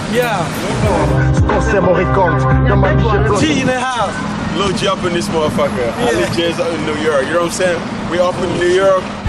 Yeah. T in the house. Lil J up in this motherfucker. Ali J's up in New York. You know what I'm saying? We up in New York.